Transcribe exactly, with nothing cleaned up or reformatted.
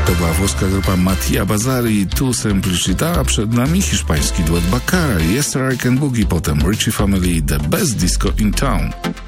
To była włoska grupa Mattia Bazzari i Tu Semplicità, a przed nami hiszpański duet Baccara, Yesterday Can Boogie, potem Richie Family, The Best Disco in Town.